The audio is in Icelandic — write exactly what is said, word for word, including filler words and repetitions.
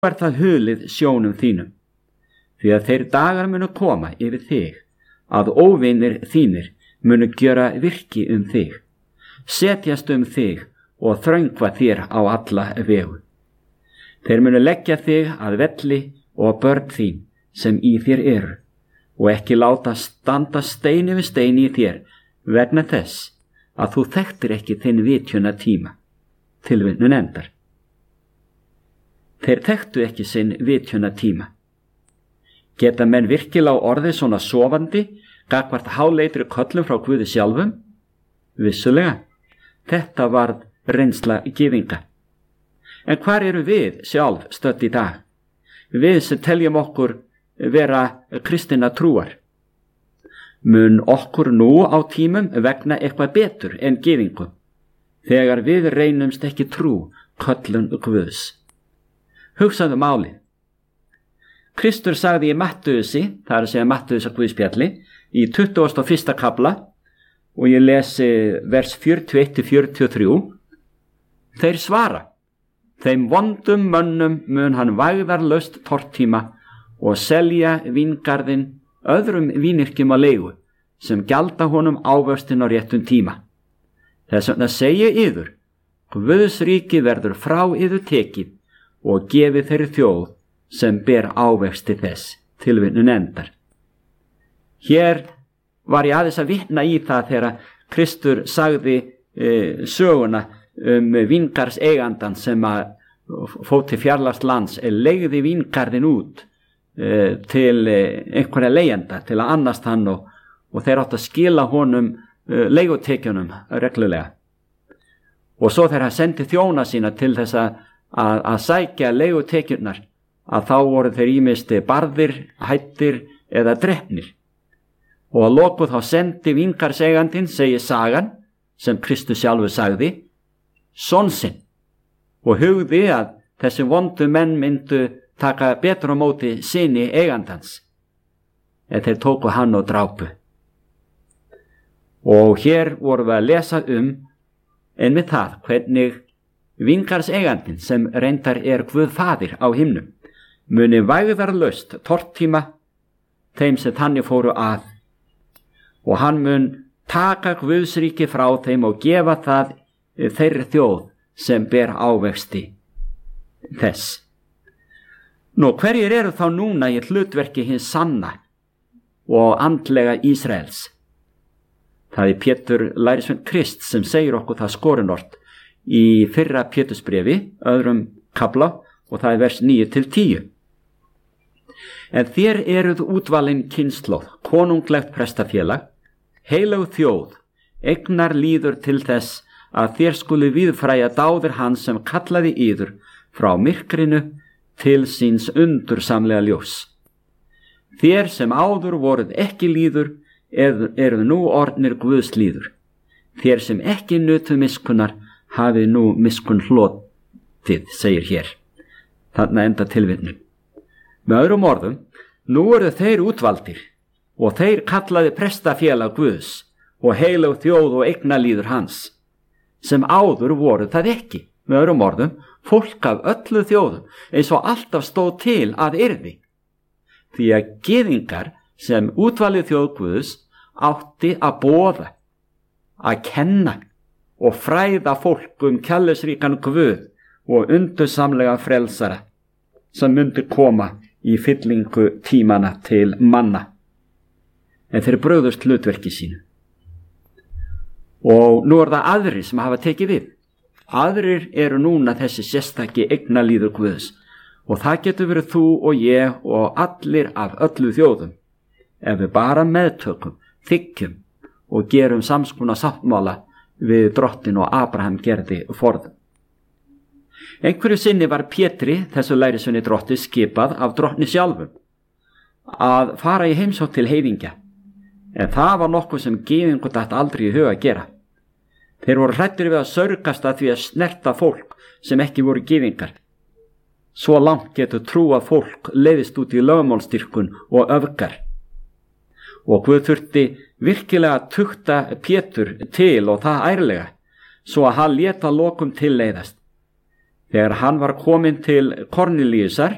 er það hulið sjónum þínum, því að þeir dagar munu koma yfir þig, að óvinir þínir munu gjöra virki um þig, setjast um þig og þröngva þér á alla vegu. Þeir munu leggja þig að velli og börn þín sem í þér eru, og ekki láta standa steini við steini í þér, vegna þess að þú þekktir ekki þinn vitjuna tíma. Tilvitnun endar. Þeir þekktu ekki sinn vitjuna tíma. Geta menn virkilega orðið svona sofandi gagnvart háleitri köllum frá Guði sjálfum? Vissulega, þetta varð reynsla gyðinga. En hvar eru við sjálf stödd í dag? Við sem teljum okkur vera kristinna trúar. Mun okkur nú á tímum vegna eitthvað betur en gyðingum, þegar við reynumst ekki trú köllun Guðs. Hugsaðu málið. Kristur sagði í Mattheusi, það er að segja Mattheusa Guðspjalli, í tuttugasta og fyrsta kafla, og ég lesi vers fjörutíu og eitt til fjörutíu og þrjú, þeir svara, þeim vondum mönnum mun hann vægðarlaust tortíma og selja víngarðinn öðrum vínyrkjum á leigu, sem gjalda honum ávöxtin á réttum tíma. Þess vegna segi yður, Guðs ríki verður frá yður tekið og gefið þeirri þjóð sem ber ávexti þess. Tilvitnun endar. Hér var ég aðeins að vitna í það þegar Kristur sagði e, söguna um víngarðs eigandan sem að fór til fjarlægst lands, leigði víngarðin út e, til einhverja leigjanda til að annast hann og, og þeir átt að skila honum e, leigutekjunum reglulega. Og svo þegar hann sendi þjóna sína til þess að, að, að sækja leigutekjurnar, að þá voru þeir ýmist barðir, hættir eða drepnir. Og að loku þá sendi víngarðseigandinn, segir sagan, sem Kristus sjálfur sagði, son sinn, og hugði að þessi vondu menn myndu taka betur á móti syni eigandans, en þeir tóku hann og drápu. Og hér vorum við að lesa um einmitt það, hvernig víngarðseigandinn, sem reyndar er Guð faðir á himnum, muni vægðarlaust tortíma þeim sem þannig fóru að, og hann mun taka Guðsríki frá þeim og gefa það þeirri þjóð sem ber ávexti þess. Nú, hverjir eru þá núna í hlutverki hins sanna og andlega Ísraels? Það er Pétur lærisveinn Krist sem segir okkur það skorinort í fyrra Pétursbrefi, öðrum kafla, og það er vers níu til tíu. En þér eruð útvalin kynslóð, konunglegt prestafélag, heilög þjóð, eignar líður til þess að þér skuli viðfræja dáðir hans sem kallaði yður frá myrkrinu til síns undursamlega ljós. Þér sem áður voruð ekki líður, eruð nú orðnir Guðs líður. Þér sem ekki nutu miskunnar, hafið nú miskun hlotið, segir hér. Þarna enda tilvitnun. Með öðrum orðum, nú eru þeir útvaldir og þeir kallaði prestafélag Guðs og heilög þjóð og eignalíður hans, sem áður voru það ekki. Með öðrum orðum, fólk af öllu þjóðum, eins og alltaf stóð til að yrði. Því að gyðingar sem útvalið þjóð Guðs átti að boða, að kenna og fræða fólk um kærleiksríkan Guð og undursamlega frelsara sem myndi koma í fyllingu tímana til manna. En þeir brugðust hlutverki sínu. Og nú er það aðrir sem hafa tekið við. Aðrir eru núna þessi sérstaki eignalíður Guðs, og það getur verið þú og ég og allir af öllu þjóðum, ef við bara meðtökum, þykjum og gerum samskona sáttmála við drottin og Abraham gerði forðum. Einhverju sinni var Pétri, þessu lærisveini drotti, skipað af drottni sjálfum að fara í heimsókn til heiðingja, en það var nokkuð sem gyðingur datt aldrei í huga að gera. Þeir voru hrættir við að sörgast að því að snerta fólk sem ekki voru gyðingar. Svo langt getur trúað fólk leiðist út í lögmálsdýrkun og öfgar. Og Guð þurfti virkilega að tukta Pétur til, og það ærlega, svo að hann lét að lokum tilleiðast. Þegar hann var kominn til Kornelíusar